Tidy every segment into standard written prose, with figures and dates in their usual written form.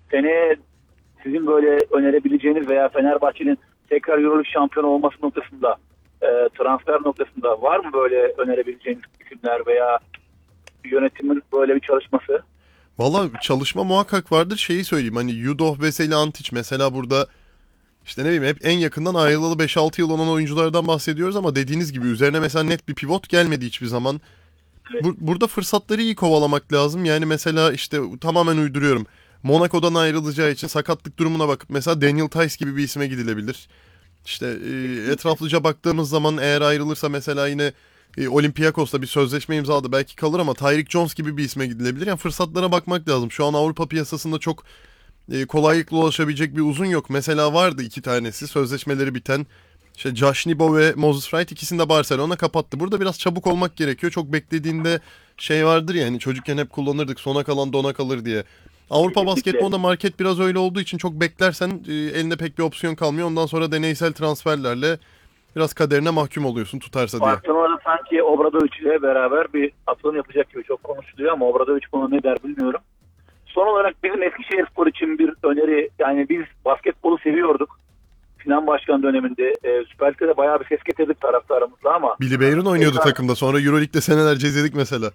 seneye sizin böyle önerebileceğiniz veya Fenerbahçe'nin tekrar Euroleague şampiyonu olması noktasında, transfer noktasında var mı böyle önerebileceğiniz isimler veya yönetimin böyle bir çalışması? Valla çalışma muhakkak vardır. Şeyi söyleyeyim, hani Yudoh, Veseli, Antic mesela burada işte ne bileyim hep en yakından ayrılalı 5-6 yıl olan oyunculardan bahsediyoruz ama dediğiniz gibi üzerine mesela net bir pivot gelmedi hiçbir zaman. Evet. Burada fırsatları iyi kovalamak lazım. Yani mesela işte tamamen uyduruyorum. Monaco'dan ayrılacağı için sakatlık durumuna bakıp mesela Daniel Tice gibi bir isme gidilebilir. İşte etraflıca baktığımız zaman eğer ayrılırsa mesela yine Olympiakos'ta bir sözleşme imzaladı. Belki kalır ama Tyreek Jones gibi bir isme gidilebilir. Yani fırsatlara bakmak lazım. Şu an Avrupa piyasasında çok kolaylıkla ulaşabilecek bir uzun yok. Mesela vardı 2 tanesi sözleşmeleri biten. İşte Josh Nibo ve Moses Wright, ikisini de Barcelona kapattı. Burada biraz çabuk olmak gerekiyor. Çok beklediğinde şey vardır ya, hani çocukken hep kullanırdık sona kalan dona kalır diye. Avrupa Kesinlikle. basketbolunda market biraz öyle olduğu için çok beklersen elinde pek bir opsiyon kalmıyor. Ondan sonra deneysel transferlerle biraz kaderine mahkum oluyorsun tutarsa diye. Barcelona'da sanki Obradovic ile beraber bir atılım yapacak gibi çok konuşuluyor ama Obradovic buna ne der bilmiyorum. Son olarak bizim Eskişehirspor için bir öneri, yani biz basketbolu seviyorduk. Sinan Başkan döneminde Süper Lig'de de bayağı bir ses getirdik taraftarımızla ama Billy Bayron oynuyordu tekrar, takımda. Sonra Euroleague'de senelerce izledik mesela.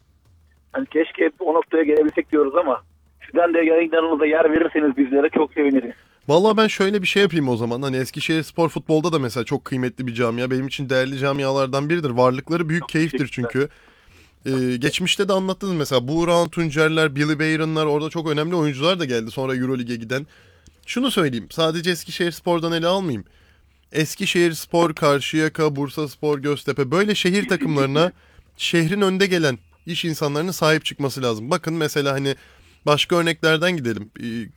hani keşke o noktaya gelebilsek diyoruz ama sizden de yayınlarınıza yer verirseniz bizlere çok seviniriz. Vallahi ben şöyle bir şey yapayım o zaman. Hani Eskişehirspor futbolda da mesela çok kıymetli bir camia. Benim için değerli camialardan biridir. Varlıkları büyük Çok keyiftir teşekkürler. çünkü. Geçmişte de anlattınız mesela. Buğra Tuncerler, Billy Bayron'lar, orada çok önemli oyuncular da geldi sonra Euroleague'e giden. Şunu söyleyeyim. Sadece Eskişehirspor'dan ele almayayım. Eskişehirspor, Karşıyaka, Bursaspor, Göztepe, böyle şehir takımlarına şehrin önde gelen iş insanlarının sahip çıkması lazım. Bakın mesela hani başka örneklerden gidelim.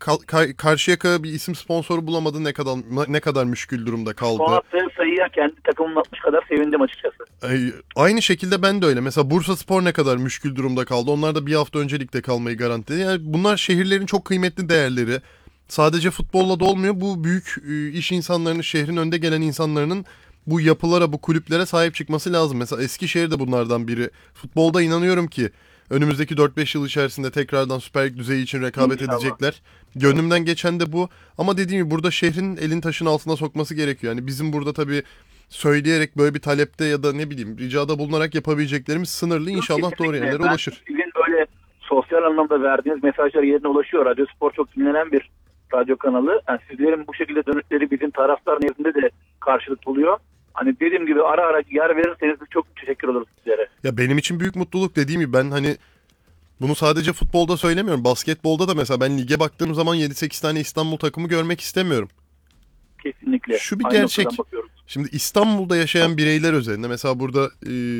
Karşıyaka bir isim sponsoru bulamadı, ne kadar müşkül durumda Son kaldı. attığı sayıya kendi takımımın atmış kadar sevindim açıkçası. Aynı şekilde ben de öyle. Mesela Bursaspor ne kadar müşkül durumda kaldı. Onlar da bir hafta önce ligde kalmayı garantiledi. Yani bunlar şehirlerin çok kıymetli değerleri. Sadece futbolla da olmuyor. Bu büyük iş insanlarının, şehrin önde gelen insanların bu yapılara, bu kulüplere sahip çıkması lazım. Mesela Eskişehir de bunlardan biri. Futbolda inanıyorum ki önümüzdeki 4-5 yıl içerisinde tekrardan Süper Lig düzeyi için rekabet İnşallah. edecekler. Gönlümden geçen de bu. Ama dediğim gibi burada şehrin elin taşın altına sokması gerekiyor. Yani bizim burada tabii söyleyerek böyle bir talepte ya da ne bileyim ricada bulunarak yapabileceklerimiz sınırlı. İnşallah doğru Kesinlikle. yerlere Ben ulaşır. sizin böyle sosyal anlamda verdiğiniz mesajlar yerine ulaşıyor. Radyo Spor çok dinlenen bir radyo kanalı. Yani sizlerin bu şekilde dönüşleri bizim taraftar nezdinde de karşılık buluyor. Hani dediğim gibi ara ara yer verirseniz çok teşekkür oluruz sizlere. Ya benim için büyük mutluluk, dediğim gibi ben hani bunu sadece futbolda söylemiyorum. Basketbolda da mesela ben lige baktığım zaman 7-8 tane İstanbul takımı görmek istemiyorum. Kesinlikle. Şu bir Aynı noktadan gerçek. bakıyoruz. Şimdi İstanbul'da yaşayan bireyler özelinde mesela burada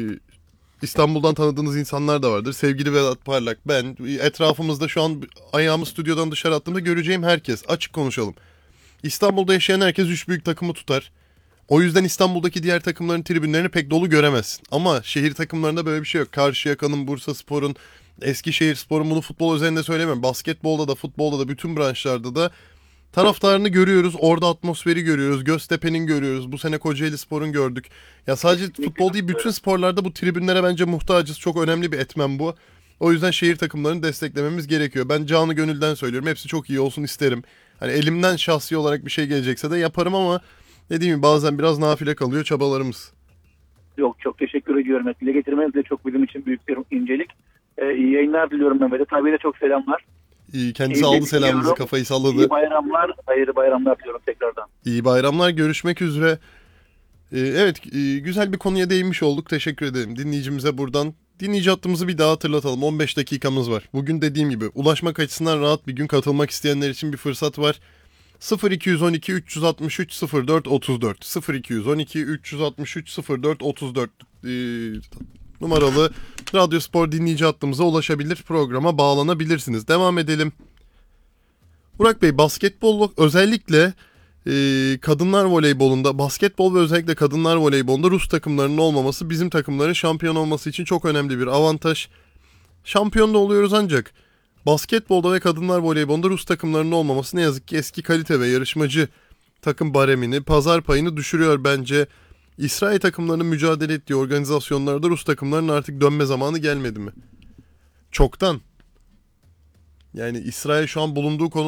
İstanbul'dan tanıdığınız insanlar da vardır. Sevgili Vedat Parlak, ben, etrafımızda şu an ayağımı stüdyodan dışarı attığımda göreceğim herkes. Açık konuşalım. İstanbul'da yaşayan herkes 3 büyük takımı tutar. O yüzden İstanbul'daki diğer takımların tribünlerini pek dolu göremezsin. Ama şehir takımlarında böyle bir şey yok. Karşıyaka'nın, Bursaspor'un, Eskişehirspor'un, bunu futbol özelinde söylemiyorum. Basketbolda da, futbolda da, bütün branşlarda da taraftarını görüyoruz. Orada atmosferi görüyoruz. Göztepe'nin görüyoruz. Bu sene Kocaelispor'un gördük. Ya sadece futbol değil, bütün sporlarda bu tribünlere bence muhtacız. Çok önemli bir etmen bu. O yüzden şehir takımlarını desteklememiz gerekiyor. Ben canı gönülden söylüyorum. Hepsi çok iyi olsun isterim. Hani elimden şahsi olarak bir şey gelecekse de yaparım ama dediğim gibi bazen biraz nafile kalıyor çabalarımız. Yok, çok teşekkür ediyorum. Dile getirmeniz de çok bizim için büyük bir incelik. İyi yayınlar diliyorum Mehmet'e. Tabii de çok selamlar. Kendisi İyi aldı selamımızı, diliyorum. kafayı İyi salladı. bayramlar, hayırlı bayramlar diliyorum tekrardan. İyi bayramlar, görüşmek üzere. Evet, güzel bir konuya değinmiş olduk. Teşekkür ederim. Dinleyicimize buradan dinleyici hattımızı bir daha hatırlatalım. 15 dakikamız var. Bugün dediğim gibi ulaşmak açısından rahat bir gün, katılmak isteyenler için bir fırsat var. 0212 363 04 34 0212 363 04 34 numaralı Radyo Spor dinleyici hattımıza ulaşabilir, programa bağlanabilirsiniz. Devam edelim. Burak Bey, basketbol özellikle kadınlar voleybolunda, basketbol ve özellikle kadınlar voleybolunda Rus takımlarının olmaması bizim takımların şampiyon olması için çok önemli bir avantaj. Şampiyon da oluyoruz ancak basketbolda ve kadınlar voleybolunda Rus takımlarının olmaması ne yazık ki eski kalite ve yarışmacı takım baremini, pazar payını düşürüyor bence. İsrail takımlarının mücadele ettiği organizasyonlarda Rus takımlarının artık dönme zamanı gelmedi mi? Çoktan. Yani İsrail şu an bulunduğu konum